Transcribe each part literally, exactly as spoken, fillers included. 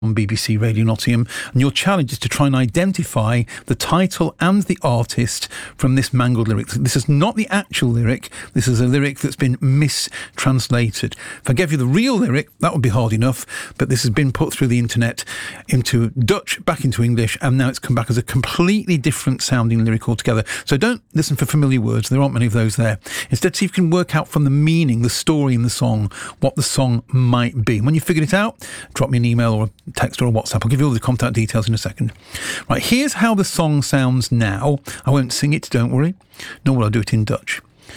on B B C Radio Nottingham, and your challenge is to try and identify the title and the artist from this mangled lyric. This is not the actual lyric, this is a lyric that's been mistranslated. If I gave you the real lyric, that would be hard enough, but this has been put through the internet into Dutch, back into English, and now it's come back as a completely different sounding lyric altogether. So don't listen for familiar words, there aren't many of those there. Instead, see if you can work out from the meaning, the story in the song, what the song might be. And when you figured it out, drop me an email or a text or a WhatsApp. I'll give you all the contact details in a second. Right, here's how the song sounds now. I won't sing it, don't worry, nor will I do it in Dutch.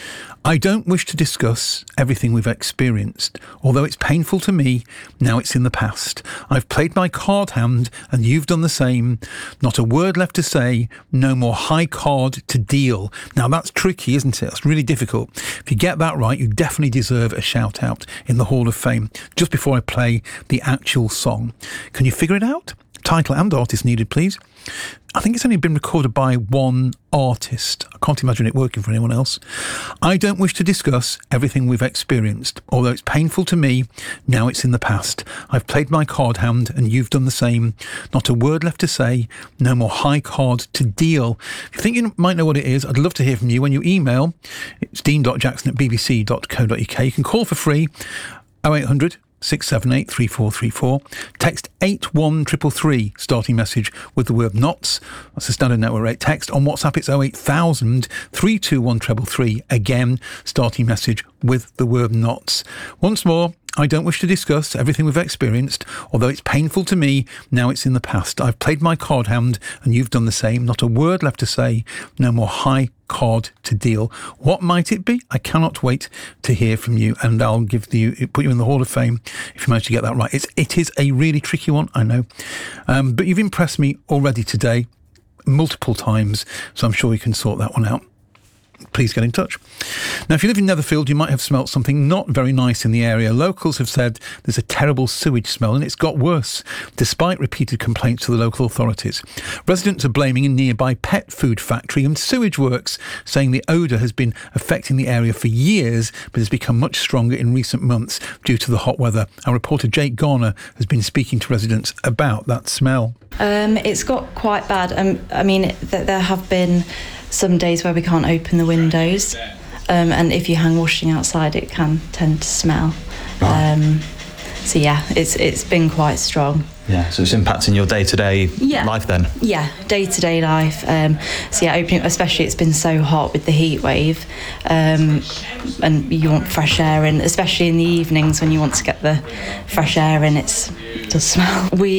I don't wish to discuss everything we've experienced. Although it's painful to me, now it's in the past. I've played my card hand and you've done the same. Not a word left to say, no more high card to deal. Now that's tricky, isn't it? That's really difficult. If you get that right, you definitely deserve a shout out in the Hall of Fame. Just before I play the actual song. Can you figure it out? Title and artist needed, please. I think it's only been recorded by one artist. I can't imagine it working for anyone else. I don't wish to discuss everything we've experienced. Although it's painful to me, now it's in the past. I've played my card hand and you've done the same. Not a word left to say, no more high card to deal. If you think you might know what it is, I'd love to hear from you. When you email, it's dean dot jackson at b b c dot co dot u k. You can call for free, oh eight hundred, six seven eight, three four three four. Text eight one three three three, starting message with the word knots. That's the standard network rate. Text on WhatsApp, it's oh eight thousand, three two one three three three. Again, starting message with the word knots. Once more, I don't wish to discuss everything we've experienced. Although it's painful to me, now it's in the past. I've played my card hand and you've done the same. Not a word left to say, no more high card to deal. What might it be? I cannot wait to hear from you, and I'll give you put you in the Hall of Fame if you manage to get that right. It's it is a really tricky one, I know, um, but you've impressed me already today multiple times, so I'm sure you can sort that one out. Please get in touch. Now, if you live in Netherfield, you might have smelt something not very nice in the area. Locals have said there's a terrible sewage smell, and it's got worse, despite repeated complaints to the local authorities. Residents are blaming a nearby pet food factory and sewage works, saying the odour has been affecting the area for years, but has become much stronger in recent months due to the hot weather. Our reporter Jake Garner has been speaking to residents about that smell. Um, it's got quite bad. Um, I mean, th- there have been some days where we can't open the windows, um, and if you hang washing outside, it can tend to smell. Um, so yeah, it's it's been quite strong. Yeah, so it's impacting your day-to-day yeah. life then? Yeah, day-to-day life. Um, so yeah, opening, especially it's been so hot with the heat wave, um, and you want fresh air, and especially in the evenings when you want to get the fresh air in, it's, it does smell. We